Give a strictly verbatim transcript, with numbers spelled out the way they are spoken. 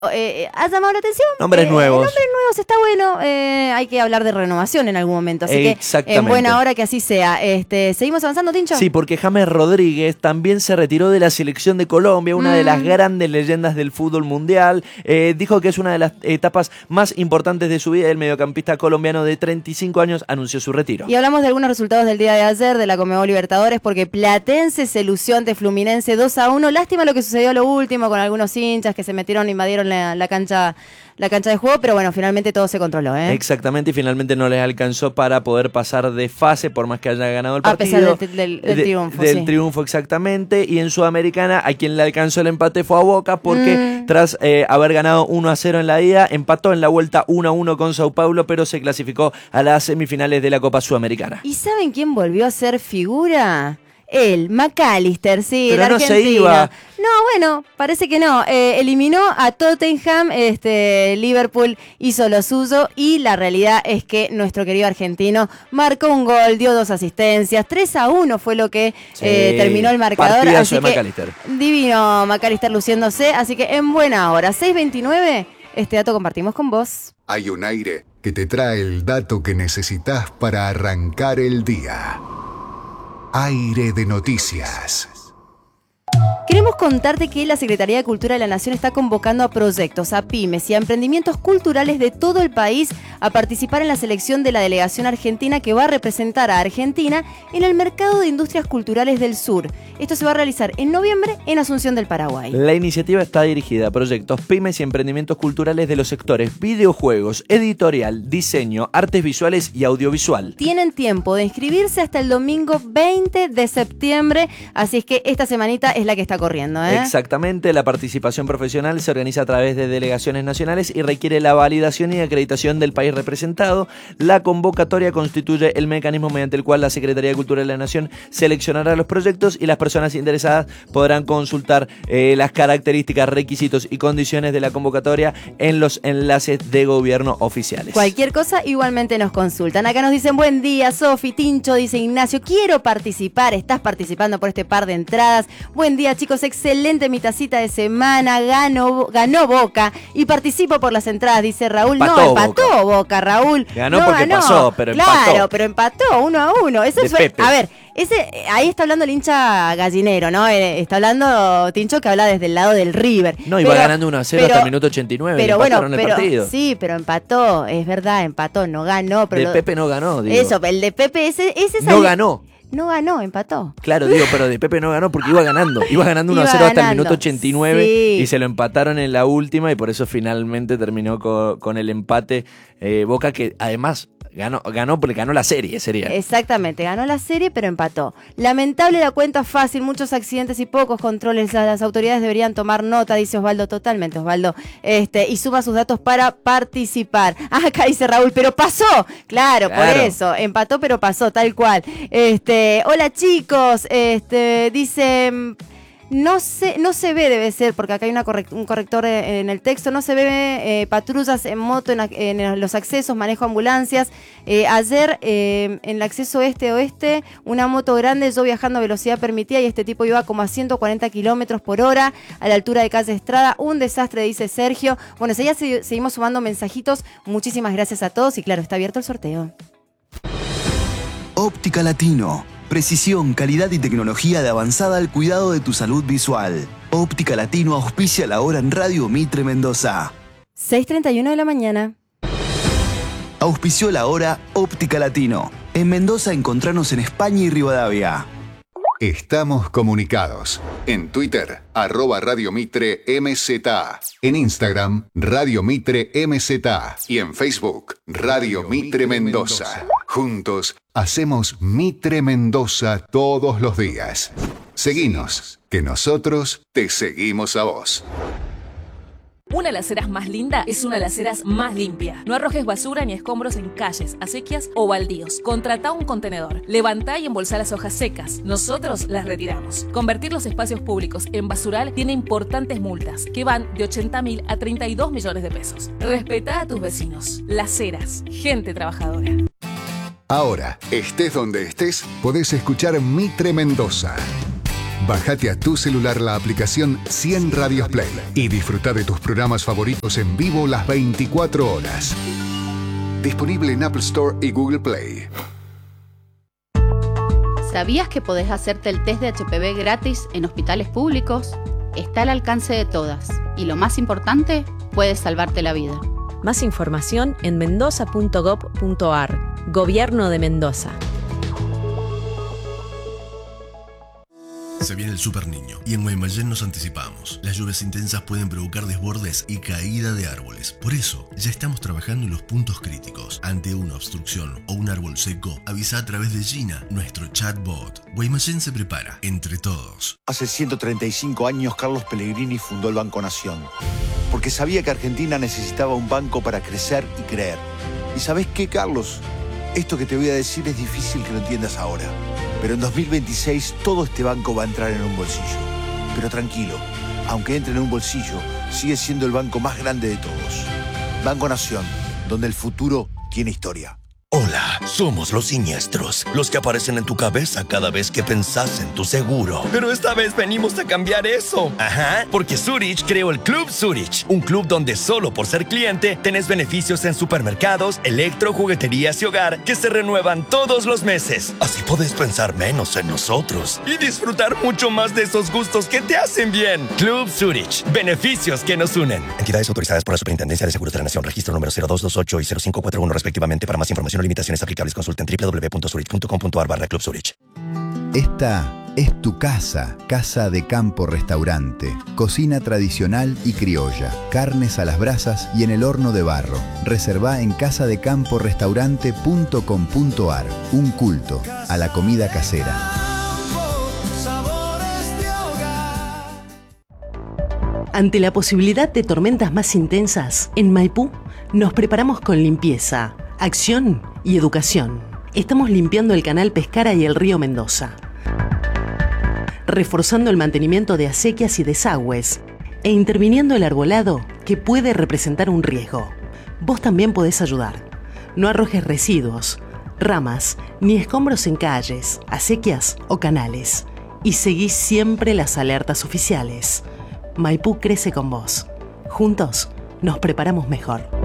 Eh, ¿Ha llamado la atención? Nombres eh, nuevos. Nombres nuevos, está bueno. Eh, hay que hablar de renovación en algún momento. Así que en buena hora que así sea. Este, ¿Seguimos avanzando, Tincho? Sí, porque James Rodríguez también se retiró de la selección de Colombia, una mm. de las grandes leyendas del fútbol mundial. Eh, dijo que es una de las etapas más importantes de su vida. El mediocampista colombiano de treinta y cinco años anunció su retiro. Y hablamos de algunos resultados del día de ayer de la Conmebol Libertadores, porque Platense se lució ante Fluminense dos a uno. Lástima lo que sucedió a lo último con algunos hinchas que se metieron e invadieron La, la cancha la cancha de juego, pero bueno, finalmente todo se controló, ¿eh? Exactamente, y finalmente no les alcanzó para poder pasar de fase, por más que haya ganado el partido. A pesar del, del, del de, triunfo, Del sí. triunfo, exactamente, y en Sudamericana a quien le alcanzó el empate fue a Boca, porque mm. tras eh, haber ganado uno a cero en la ida, empató en la vuelta uno a uno con Sao Paulo, pero se clasificó a las semifinales de la Copa Sudamericana. ¿Y saben quién volvió a ser figura? Él, McAllister, sí, pero el no argentino. Se iba. No, bueno, parece que no. Eh, eliminó a Tottenham, este, Liverpool hizo lo suyo y la realidad es que nuestro querido argentino marcó un gol, dio dos asistencias, tres a uno fue lo que sí, eh, terminó el marcador. Así de que McAllister. Divino McAllister luciéndose, así que en buena hora, seis veintinueve, este dato compartimos con vos. Hay un aire que te trae el dato que necesitas para arrancar el día. Aire de noticias. Queremos contarte que la Secretaría de Cultura de la Nación está convocando a proyectos, a pymes y a emprendimientos culturales de todo el país a participar en la selección de la delegación argentina que va a representar a Argentina en el mercado de industrias culturales del sur. Esto se va a realizar en noviembre en Asunción del Paraguay. La iniciativa está dirigida a proyectos, pymes y emprendimientos culturales de los sectores videojuegos, editorial, diseño, artes visuales y audiovisual. Tienen tiempo de inscribirse hasta el domingo veinte de septiembre, así es que esta semanita es la que está corriendo, ¿eh? Exactamente, la participación profesional se organiza a través de delegaciones nacionales y requiere la validación y acreditación del país representado. La convocatoria constituye el mecanismo mediante el cual la Secretaría de Cultura de la Nación seleccionará los proyectos y las personas interesadas podrán consultar eh, las características, requisitos y condiciones de la convocatoria en los enlaces de gobierno oficiales. Cualquier cosa igualmente nos consultan. Acá nos dicen buen día, Sofi, Tincho, dice Ignacio, quiero participar, estás participando por este par de entradas. Buen día, chicos, excelente mi tacita de semana, ganó, ganó Boca y participo por las entradas, dice Raúl. Empató no, empató Boca, Boca Raúl. Ganó no, porque ganó. pasó, pero claro, empató. Claro, pero empató uno a uno. Eso fue, Pepe. A ver, ese, ahí está hablando el hincha gallinero, ¿no? Eh, está hablando Tincho que habla desde el lado del River. No, iba pero, ganando uno a cero hasta el minuto ochenta y nueve. Pero bueno, el pero, partido. sí, pero empató, es verdad, empató, no ganó. Pero de lo, Pepe no ganó, digo. Eso, el de Pepe, ese, ese no ganó. No ganó, empató. Claro, digo, pero de Pepe no ganó porque iba ganando. Iba ganando uno a cero hasta el minuto ochenta y nueve sí. Y se lo empataron en la última y por eso finalmente terminó con, con el empate eh, Boca, que además ganó, ganó porque ganó la serie, sería. Exactamente, ganó la serie pero empató. Lamentable la cuenta fácil, muchos accidentes y pocos controles. Las autoridades deberían tomar nota, dice Osvaldo, totalmente Osvaldo. Este, y suma sus datos para participar. Ah, acá dice Raúl, pero pasó. Claro, claro, por eso, empató pero pasó, tal cual. Este, hola chicos, este, dice, no se, no se ve, debe ser, porque acá hay una correct, un corrector en el texto, no se ve eh, patrullas en moto en, en los accesos, manejo ambulancias. Eh, ayer eh, en el acceso este-oeste, una moto grande, yo viajando a velocidad permitida y este tipo iba como a ciento cuarenta kilómetros por hora a la altura de calle Estrada. Un desastre, dice Sergio. Bueno, ya se, seguimos sumando mensajitos. Muchísimas gracias a todos y claro, está abierto el sorteo. Óptica Latino. Precisión, calidad y tecnología de avanzada al cuidado de tu salud visual. Óptica Latino auspicia la hora en Radio Mitre Mendoza. seis treinta y uno de la mañana. Auspició la hora Óptica Latino. En Mendoza encontranos en España y Rivadavia. Estamos comunicados. En Twitter, arroba Radio Mitre M Z A. En Instagram, Radio Mitre M Z A. Y en Facebook, Radio Mitre Mendoza. Juntos, hacemos Mitre Mendoza todos los días. Seguinos, que nosotros te seguimos a vos. Una de las aceras más linda es una de las aceras más limpia. No arrojes basura ni escombros en calles, acequias o baldíos. Contratá un contenedor. Levantá y embolsá las hojas secas. Nosotros las retiramos. Convertir los espacios públicos en basural tiene importantes multas que van de ochenta mil a treinta y dos millones de pesos. Respetá a tus vecinos. Las Heras, gente trabajadora. Ahora, estés donde estés, podés escuchar Mitre Mendoza. Bájate a tu celular la aplicación cien Radios Play y disfruta de tus programas favoritos en vivo las veinticuatro horas. Disponible en Apple Store y Google Play. ¿Sabías que podés hacerte el test de H P V gratis en hospitales públicos? Está al alcance de todas y lo más importante, puede salvarte la vida. Más información en mendoza punto gob punto ar. Gobierno de Mendoza. Se viene el Super Niño y en Guaymallén nos anticipamos. Las lluvias intensas pueden provocar desbordes y caída de árboles. Por eso, ya estamos trabajando en los puntos críticos. Ante una obstrucción o un árbol seco, avisa a través de Gina, nuestro chatbot. Guaymallén se prepara, entre todos. Hace ciento treinta y cinco años, Carlos Pellegrini fundó el Banco Nación. Porque sabía que Argentina necesitaba un banco para crecer y creer. ¿Y sabés qué, Carlos? Esto que te voy a decir es difícil que lo entiendas ahora. Pero en dos mil veintiséis todo este banco va a entrar en un bolsillo. Pero tranquilo, aunque entre en un bolsillo, sigue siendo el banco más grande de todos. Banco Nación, donde el futuro tiene historia. Hola, somos los siniestros, los que aparecen en tu cabeza cada vez que pensás en tu seguro. Pero esta vez venimos a cambiar eso. Ajá, porque Zurich creó el Club Zurich, un club donde solo por ser cliente tenés beneficios en supermercados, electro, jugueterías y hogar que se renuevan todos los meses. Así podés pensar menos en nosotros y disfrutar mucho más de esos gustos que te hacen bien. Club Zurich, beneficios que nos unen. Entidades autorizadas por la Superintendencia de Seguros de la Nación, registro número cero dos dos ocho y cero cinco cuatro uno respectivamente. Para más información o limitaciones aplicables, consulten doble u doble u doble u punto zurich punto com punto ar barra Club Zurich. Esta es tu casa, Casa de Campo Restaurante. Cocina tradicional y criolla, carnes a las brasas y en el horno de barro. Reservá en casa de campo restaurante punto com punto ar. Un culto a la comida casera. Ante la posibilidad de tormentas más intensas, en Maipú nos preparamos con limpieza, acción y educación. Estamos limpiando el canal Pescara y el río Mendoza, reforzando el mantenimiento de acequias y desagües e interviniendo el arbolado que puede representar un riesgo. Vos también podés ayudar. No arrojes residuos, ramas ni escombros en calles, acequias o canales. Y seguí siempre las alertas oficiales. Maipú crece con vos. Juntos nos preparamos mejor.